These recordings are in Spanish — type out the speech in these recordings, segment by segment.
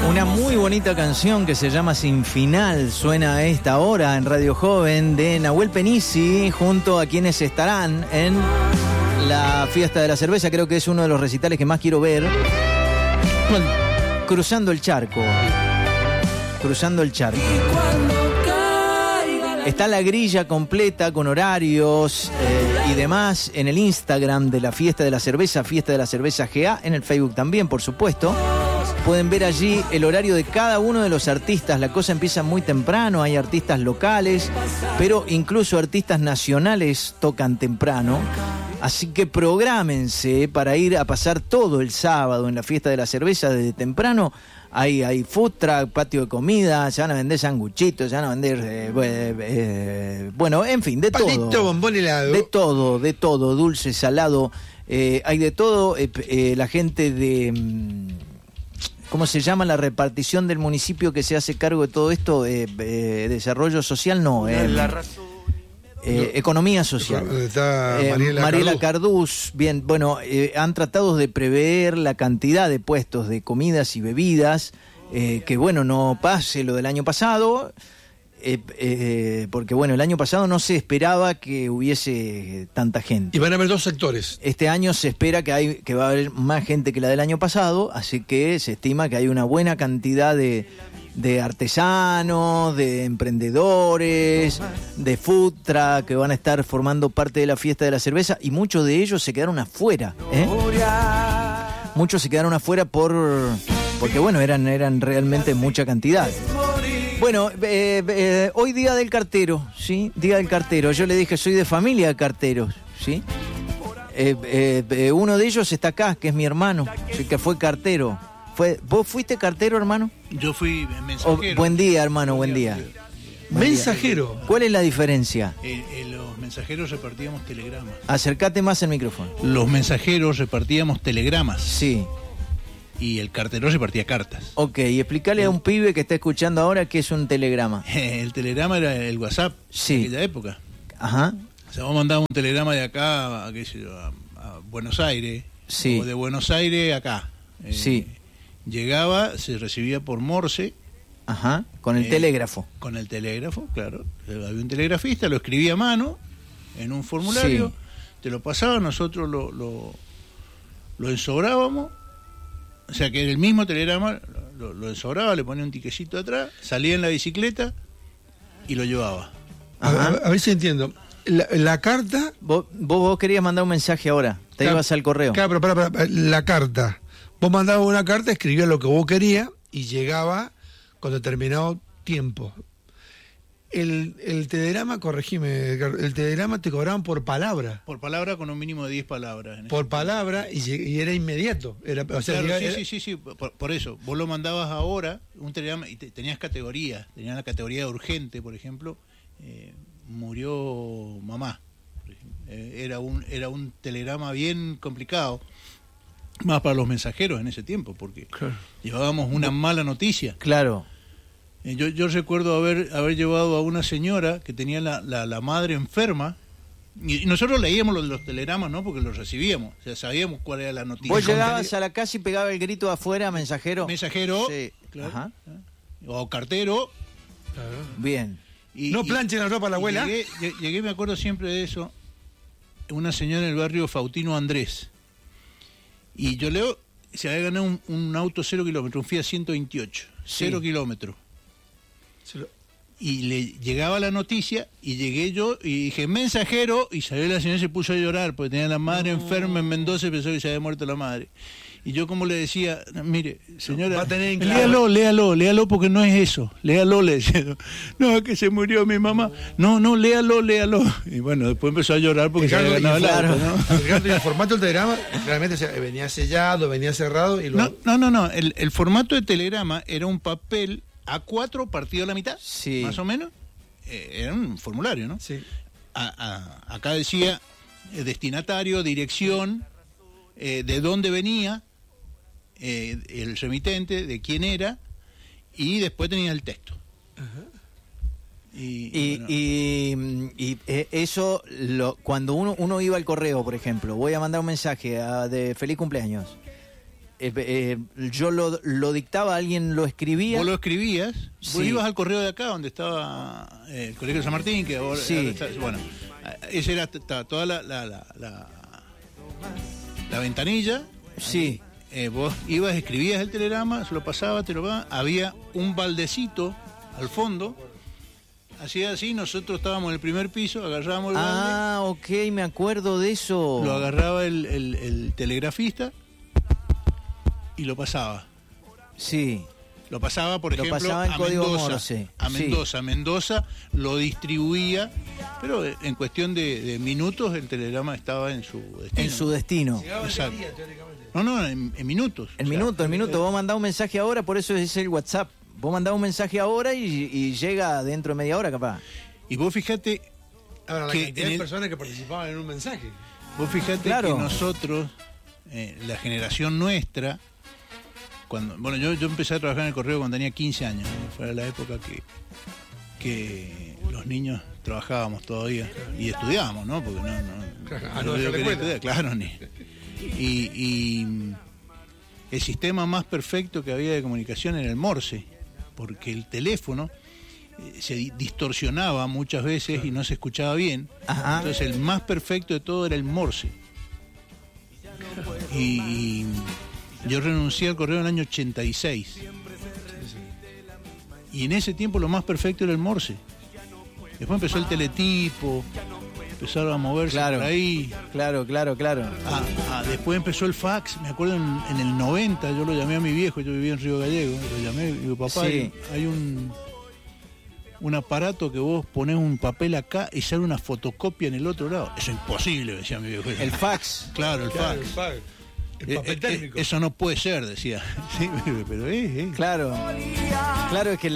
Una muy bonita canción que se llama Sin Final suena a esta hora en Radio Joven de Nahuel Penisi junto a quienes estarán en la Fiesta de la Cerveza. Creo que es uno de los recitales que más quiero ver. Cruzando el charco. Cruzando el charco. Está la grilla completa con horarios y demás en el Instagram de la Fiesta de la Cerveza GA, en el Facebook también, por supuesto. Pueden ver allí el horario de cada uno de los artistas. La cosa empieza muy temprano, hay artistas locales, pero incluso artistas nacionales tocan temprano. Así que prográmense para ir a pasar todo el sábado en la Fiesta de la Cerveza desde temprano. Hay food truck, patio de comida, se van a vender sanguchitos, se van a vender, bueno, en fin, de palito, todo. bombón, helado. De todo, dulce, salado, hay de todo. La gente de, ¿cómo se llama la repartición del municipio que se hace cargo de todo esto? Desarrollo social, no. Economía social. Está Mariela Cardús. Bien, bueno, han tratado de prever la cantidad de puestos de comidas y bebidas, que bueno, no pase lo del año pasado, porque bueno, el año pasado no se esperaba que hubiese tanta gente. Y van a haber dos sectores. Este año se espera que va a haber más gente que la del año pasado, así que se estima que hay una buena cantidad de artesanos, de emprendedores, de food truck que van a estar formando parte de la Fiesta de la Cerveza, y muchos de ellos se quedaron afuera, Muchos se quedaron afuera porque bueno, eran realmente mucha cantidad. Bueno, hoy día del cartero, ¿sí? Día del cartero. Yo le dije, soy de familia de carteros, ¿sí? Uno de ellos está acá, que es mi hermano, ¿sí? Que fue cartero. ¿Vos fuiste cartero, hermano? Yo fui mensajero. Buen día, hermano, buen día. Mensajero. ¿Cuál es la diferencia? Los mensajeros repartíamos telegramas. Acércate más al micrófono. Los mensajeros repartíamos telegramas. Sí. Y el cartero repartía cartas. Ok, y explícale a un pibe que está escuchando ahora qué es un telegrama. El telegrama era el WhatsApp sí. de aquella época. Ajá. O sea, vos mandabas un telegrama de acá a Buenos Aires. Sí. O de Buenos Aires acá. Sí. Llegaba, se recibía por Morse. Ajá, con el telégrafo. Con el telégrafo, claro. Había un telegrafista, lo escribía a mano en un formulario, sí. Te lo pasaba, nosotros lo ensobrábamos, o sea que el mismo telegrama lo ensobraba, le ponía un tiquecito atrás, salía en la bicicleta y lo llevaba. Ajá. A ver si entiendo. La carta... Vos querías mandar un mensaje ahora, te ibas al correo. Claro, pero para, la carta... Vos mandabas una carta, escribías lo que vos querías y llegaba con determinado tiempo. El telegrama, corregime, el telegrama te cobraban por palabra. Por palabra con un mínimo de 10 palabras. Por palabra y era inmediato. O sea, claro, sí. Por eso, vos lo mandabas ahora, un telegrama, y tenías categorías. Tenías la categoría de urgente, por ejemplo, murió mamá. Era un telegrama bien complicado. Más para los mensajeros en ese tiempo, porque claro. Llevábamos una mala noticia. Claro. Yo recuerdo haber llevado a una señora que tenía la madre enferma, y nosotros leíamos los telegramas, ¿no? Porque los recibíamos, o sea, sabíamos cuál era la noticia. ¿Vos llegabas a la casa y pegaba el grito afuera, mensajero? Mensajero, sí. Claro. Ajá. O cartero. Claro. Bien. No planchen la ropa a la abuela. Llegué, me acuerdo siempre de eso, una señora en el barrio Faustino Andrés. Y yo leo, se había ganado un auto 0 kilómetros, un Fiat 128, sí. 0 kilómetros. Y le llegaba la noticia, y llegué yo, y dije, mensajero, y salió la señora y se puso a llorar, porque tenía la madre enferma en Mendoza y pensó que se había muerto la madre. Y yo como le decía, mire, señora, va a tener claro. léalo, porque no es eso, léalo, le decía. No, que se murió mi mamá. No, léalo. Y bueno, después empezó a llorar porque se había ganado el auto, ¿no? El formato del telegrama, realmente venía sellado, venía cerrado y luego... No, el formato de telegrama era un papel A4 partido a la mitad, sí. Más o menos. Era un formulario, ¿no? Sí. Acá decía destinatario, dirección, de dónde venía, el remitente, de quién era, y después tenía el texto. Ajá. Y eso, cuando uno iba al correo, por ejemplo, voy a mandar un mensaje de feliz cumpleaños, yo lo dictaba, alguien lo escribía. Vos lo escribías, Sí. vos ibas al correo de acá donde estaba el Colegio de San Martín, que ahora Sí. está, bueno, esa era toda la ventanilla. Sí. Vos ibas, escribías el telegrama, se lo pasaba, te lo pasaba, había un baldecito al fondo, hacía así, nosotros estábamos en el primer piso, agarrábamos el balde, Ah, ok, me acuerdo de eso. lo agarraba el telegrafista y lo pasaba. Sí. Lo pasaba, por Lo ejemplo, pasaba en a código Mendoza. Morse. A Mendoza. Mendoza lo distribuía, pero en cuestión de minutos el telegrama estaba en su destino. En su destino. Llegaba Exacto. el día, teóricamente. No, en minutos. En O sea, minuto. Vos mandás un mensaje ahora, por eso es el WhatsApp. Vos mandás un mensaje ahora y llega dentro de media hora, capaz. Y vos fíjate, Ahora, la que cantidad en de el- personas que participaban en un mensaje. Claro. que nosotros, la generación nuestra, bueno, yo empecé a trabajar en el correo cuando tenía 15 años, ¿no? Fue la época que los niños trabajábamos todavía y estudiábamos, ¿no? Porque No dejar la quería escuela. estudiar, claro, y el sistema más perfecto que había de comunicación era el Morse, porque el teléfono se distorsionaba muchas veces y no se escuchaba bien. Ajá. Entonces el más perfecto de todo era el Morse. Y yo renuncié al correo en el año 86. Y en ese tiempo lo más perfecto era el Morse. Después empezó el teletipo, empezaron a moverse Claro. por ahí. Claro. Después empezó el fax, me acuerdo en el 90, yo lo llamé a mi viejo, yo vivía en Río Gallego, lo llamé y digo, papá, Sí. hay un aparato que vos ponés un papel acá y sale una fotocopia en el otro lado. Eso es imposible, decía mi viejo. El fax. Claro, el Claro, fax. el papel térmico. Eso no puede ser, decía. Sí, pero Claro, es que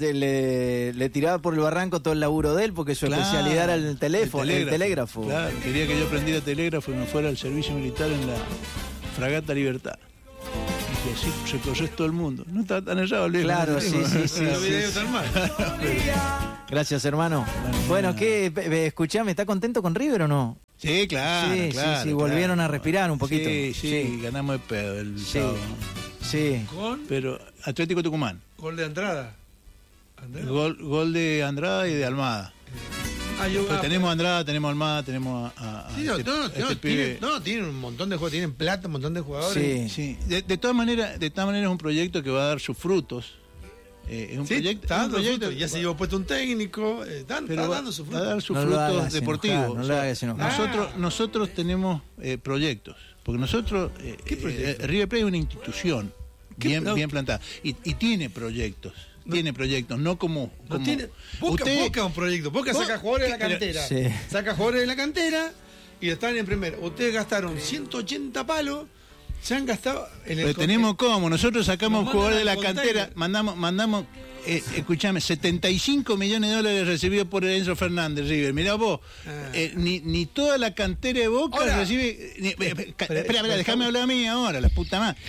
le tiraba por el barranco todo el laburo de él porque su Claro, especialidad era el teléfono, el telégrafo. Claro, quería que yo aprendiera telégrafo y me fuera al servicio militar en la Fragata Libertad. Y así recorres todo el mundo. No estaba tan errado, Luis. Claro, sí. No hubiera ido tan mal. Gracias, hermano. Bueno, ¿qué? Escuchame, ¿está contento con River o no? Sí, claro. Sí, claro, sí, volvieron claro. a respirar un poquito. Sí, ganamos de pedo el Sí. sábado. Sí. Con Pero Atlético Tucumán. gol de Andrada. ¿Andrada? Gol de Andrada y de Almada. Pero tenemos a Andrada, tenemos a Almada, tenemos a Sí, pibe. tienen un montón de jugadores, tienen plata, un montón de jugadores. Sí. Sí, de todas maneras es un proyecto que va a dar sus frutos. Es un Sí, proyecto, está dando un proyecto frutos. Ya se llevó puesto un técnico, está pero dando su va a fruto. dar sus No lo frutos hagas deportivos. enojar, no O lo sea, hagas enojar. nosotros tenemos proyectos, porque nosotros ¿Qué proyectos? River Plate es una institución bien plantada y tiene proyectos. Tiene proyectos, no como... No tiene, Boca un proyecto. Boca saca jugadores de la cantera. Sí. Saca jugadores de la cantera y están en primera. Ustedes gastaron 180 palos, se han gastado en el Pero tenemos cómo, nosotros sacamos Nos jugadores de la mandan al cantera, container. mandamos escuchame, 75 millones de dólares recibidos por Enzo Fernández, River. Mirá vos, ni toda la cantera de Boca Ahora, recibe... espera, déjame hablar a mí ahora, la puta madre.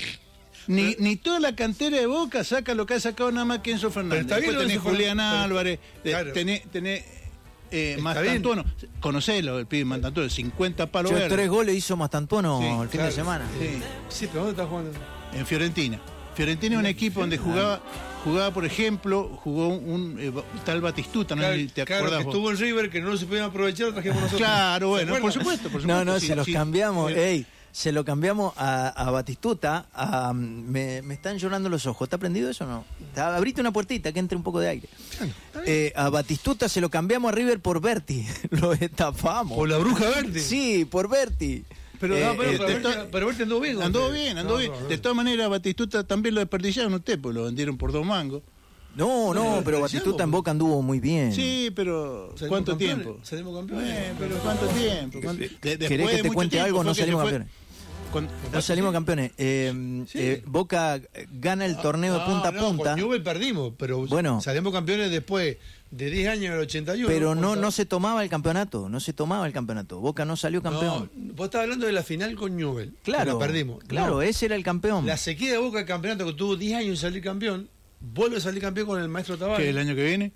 Ni toda la cantera de Boca saca lo que ha sacado nada más que Enzo Fernández. está bien Después tenés Enzo Julián Fernández, Álvarez, claro. tenés bien. Mastantuono. Conocelo, el pibe Mastantuono, 50 palos Yo verdes. 3 goles hizo Mastantuono Sí, el fin claro. de semana. Sí. Sí, pero ¿dónde está jugando? En Fiorentina. Fiorentina es un equipo donde jugaba, por ejemplo, jugó un tal Batistuta, no sé si te Claro, acordás que vos. estuvo en River, que no lo supieron aprovechar, lo trajimos nosotros. Claro, bueno, ¿Se por acuerdan? supuesto. No, sí, se los sí. cambiamos. Sí. Se lo cambiamos a Batistuta. Me están llorando los ojos. ¿Está prendido eso o no? Abrite una puertita que entre un poco de aire. A Batistuta se lo cambiamos a River por Berti. Lo estafamos. Por la bruja verde. Sí, por Berti. Pero pero Berti anduvo bien. Andó bien. No. De todas maneras, Batistuta también lo desperdiciaron usted, pues lo vendieron por 2 mangos. No, pero Batistuta en Boca anduvo muy bien. Sí, pero Salimos ¿cuánto campeones, tiempo? Salimos campeones. Pero ¿cuánto tiempo? ¿Querés que te cuente algo? No salimos campeones. No salimos campeones. Boca gana el torneo de punta a punta. Con Newell perdimos, pero Bueno. salimos campeones después de 10 años en el 81. Pero no se tomaba el campeonato. Boca no salió campeón. No, vos estabas hablando de la final con Newell. Claro. Que la perdimos. Claro, No. ese era el campeón. La sequía de Boca del campeonato que tuvo 10 años en salir campeón, vuelve a salir campeón con el maestro Tavares. ¿Qué, el año que viene?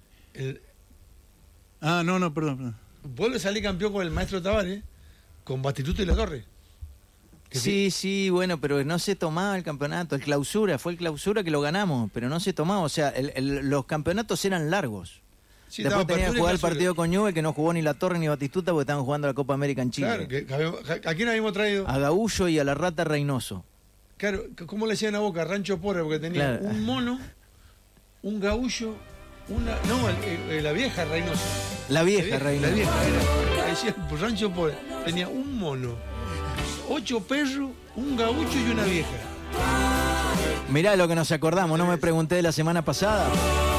Perdón. Vuelve a salir campeón con el maestro Tavares, con Batistuta y La Torre. Sí, bueno, pero no se tomaba el campeonato. Fue el clausura que lo ganamos, pero no se tomaba. O sea, los campeonatos eran largos. Sí, Después tenía que jugar el clausura. partido con Newell's, que no jugó ni La Torre ni Batistuta porque estaban jugando la Copa América en Chile. Claro, ¿a quién habíamos traído? A Gaullo y a la Rata Reynoso. Claro, ¿cómo le decían a Boca? Rancho Porra, porque tenía Claro. un mono, un gaullo, la vieja Reynoso. La vieja Reynoso. La vieja, decían por Rancho Porra. Tenía un mono, 8 perros, un gaullo y una vieja. Mirá lo que nos acordamos, no me pregunté de la semana pasada.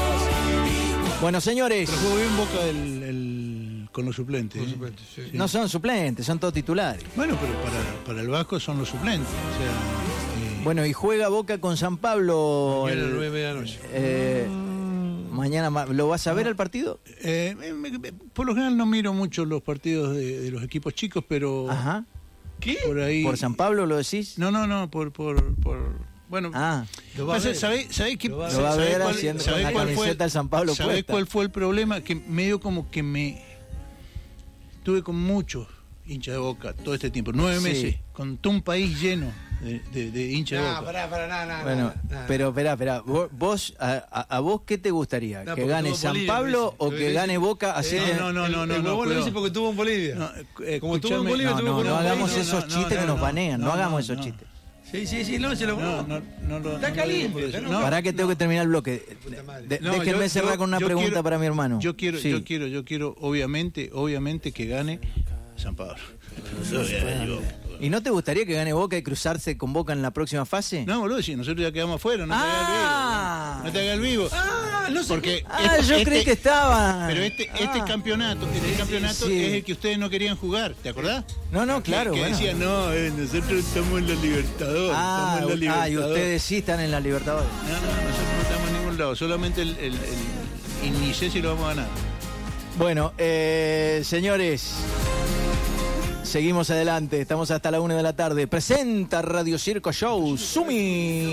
Bueno, señores, Pero jugó bien Boca con los suplentes. Por supuesto, sí. no son suplentes, son todos titulares. Bueno, pero para el Vasco son los suplentes. O sea, Bueno, y juega Boca con San Pablo. Mañana a las 9:30 de la noche. Mañana, ¿lo vas a ver al partido? por lo general no miro mucho los partidos de los equipos chicos, pero Ajá. ¿Qué? por ahí... ¿Por San Pablo lo decís? No, por bueno, Ah, Lo va a ver. ¿sabés qué? Lo va a lo va a ver cuál- haciendo sabés con la cuál fue- camiseta del San Pablo ¿Sabés puesta? cuál fue el problema? Que medio como que tuve con muchos hinchas de Boca todo este tiempo, 9 Sí. meses, con todo un país lleno de hinchas de No, Boca. nada. Bueno, pero esperá. ¿Vos, a vos qué te gustaría? No, ¿Que porque gane tuvo San Bolivia, Pablo me o dice. que gane Boca? Así no, El huevón lo cuidado. dice porque tuvo en Bolivia. No, Como estuvo en escúchame, Bolivia, tuvo No, con no un hagamos país. esos chistes que nos banean, no hagamos esos chistes. Sí, no, se lo Está caliente, está enojado. Pará que tengo que terminar el bloque. Puta madre. Déjenme cerrar con una pregunta para mi hermano. Yo quiero, Sí. yo quiero, obviamente que gane San Pablo. ¿Y no te gustaría que gane Boca y cruzarse con Boca en la próxima fase? No, boludo, si nosotros ya quedamos afuera, no te hagas el Ah. vivo. No te hagas el vivo. No sé. Porque Yo creí que estaba. Pero este campeonato sí. es el que ustedes no querían jugar, ¿te acordás? No, claro, que bueno. decían, no, nosotros estamos en la Libertadores. estamos en la Y Libertadores. ustedes sí están en la Libertadores. No, nosotros no estamos en ningún lado, solamente y ni sé si lo vamos a ganar. Bueno, señores, seguimos adelante. Estamos hasta la 1 de la tarde. Presenta Radio Circo Show, Sumi.